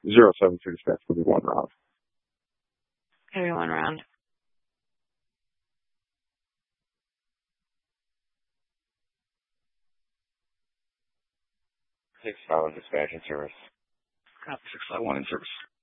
076, that's going to be one round. Give me one round. 651 dispatch in service. Copy 651 in service.